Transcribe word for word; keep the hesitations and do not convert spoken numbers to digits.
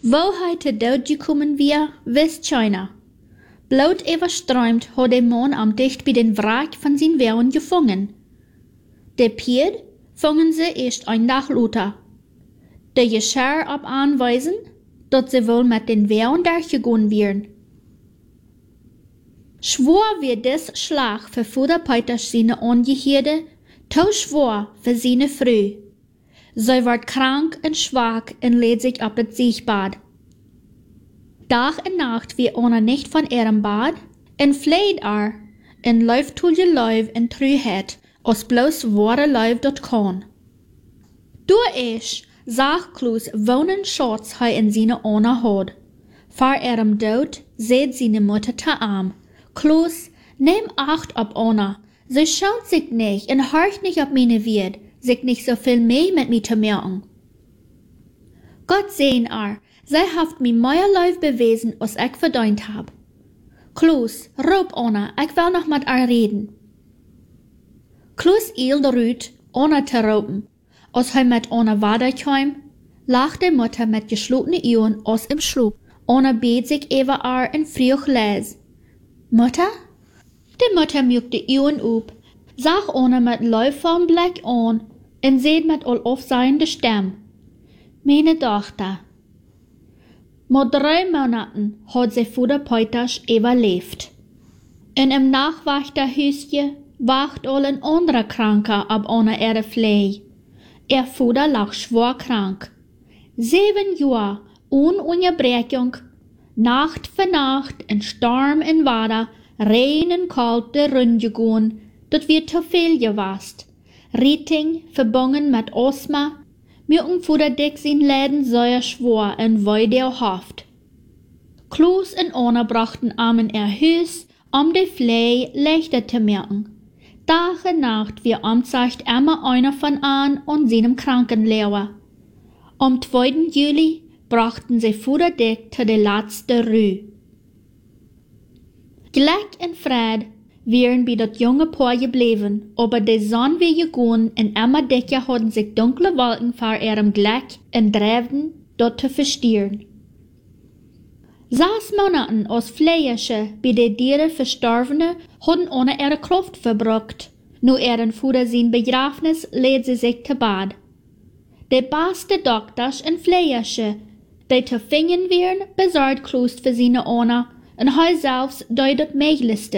Wo hij te dood gekommen wir, wist China. Bloot overströmt had de man am dicht bij den wraak van zijn vrouwen gevangen. De Pied vangen ze eerst een dag later. De Geschär op aanwijzen dat ze wohl met den vrouwen daar gegaan wären. Schwor wir des Schlag für Vater Peters seine Angehörige, to schwor für seine Frau. Sie ward krank und schwach und lädt sich auf das Siechbad. Tag und Nacht wie einer nicht von ihrem Bad, und fleht er, und läuft zu je Leib in Trüheit, aus bloß wahre Leib dort kann. Durch ich, sag Klaus, wohnen Schatz hei in seine Ona hat. Vor ihrem Tod seht seine Mutter te arm. Klaus, nehm Acht auf Ona. Sie schaut sich nicht und hört nicht auf meine Wirt, sich nicht so viel mehr mit mir zu merken. Gott sehen er, sie haft mir mehr Leib bewiesen, als ich verdient hab. Klaus, roep Ona, ich will noch mit er reden. Klaus eilte rüt, Ona zu roepen. Als hij mit Ona weiterkam, lag die Mutter mit geschlossenen Augen aus im Schlaf. Ona bet sich über er und früh les. Mutter? Die Mutter muckte die Augen op, zag Ona mit läuferem Blick an und seht mit all aufsehende Stimme. Meine Tochter. Mit drei Monaten hat sie Vater Peters überlebt. In im Nachwachterhüsje wacht all ein anderer Kranker ab Ona ihre Pflege. Ihr Vater lag schwer krank. Sieben Jahre ohne Unterbrechung, Nacht für Nacht, in Sturm und Wetter, Regen und Kalt der Runde gegangen, dat wir zu viel gewast. Rieting, verbunden mit Asthma, müssen Vater dick sein Leben sehr schwer und weit der Haft. Klaus und Anna brachten am in ihr Haus, um die Pflege leichter zu merken. Tag und Nacht wir amtsacht immer einer von an und seinem Krankenlehrer. Am zweiten Juli brachten sie Vater dick zu der letzten Ruhe. Glück und Fried wären bei dat junge Paar geblieben, aber die Sonne war gegangen und immer dicker hatten sich dunkle Wolken vor ihrem Glück und dräften, dort zu verstieren. Sechs Monaten als Pflegerische bei den Tieren Verstorbene hatten ohne ihre Kraft verbraucht. Nur ihren Vater sein Begräbnis lädt sie sich zu Bad. Die besten Doktors und Pflegerische, die zu finden wären, besorgt Klaus für seine Anna und er selbst deutet Möglichste.